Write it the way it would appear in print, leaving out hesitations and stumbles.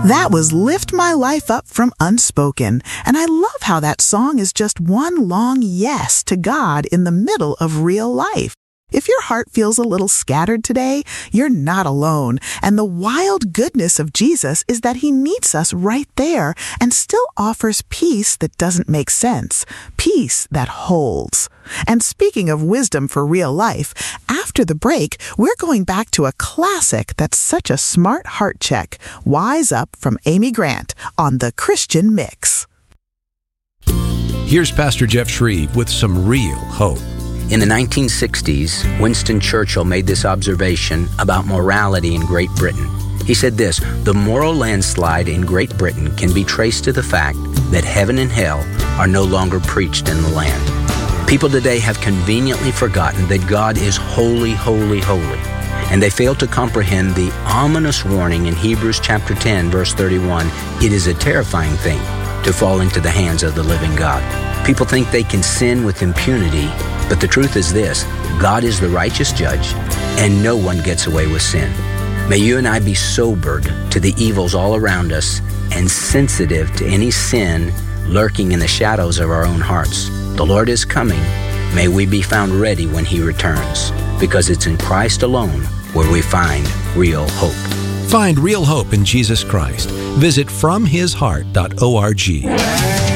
That was Lift My Life Up from Unspoken, and I love how that song is just one long yes to God in the middle of real life. If your heart feels a little scattered today, you're not alone, and the wild goodness of Jesus is that he meets us right there and still offers peace that doesn't make sense, peace that holds. And speaking of wisdom for real life, after the break, we're going back to a classic that's such a smart heart check, Wise Up from Amy Grant on The Christian Mix. Here's Pastor Jeff Shreve with some real hope. In the 1960s, Winston Churchill made this observation about morality in Great Britain. He said this: "The moral landslide in Great Britain can be traced to the fact that heaven and hell are no longer preached in the land." People today have conveniently forgotten that God is holy, holy, holy, and they fail to comprehend the ominous warning in Hebrews chapter 10, verse 31. It is a terrifying thing to fall into the hands of the living God. People think they can sin with impunity, but the truth is this: God is the righteous judge, and no one gets away with sin. May you and I be sobered to the evils all around us and sensitive to any sin lurking in the shadows of our own hearts. The Lord is coming. May we be found ready when he returns, because it's in Christ alone where we find real hope. Find real hope in Jesus Christ. Visit FromHisHeart.org.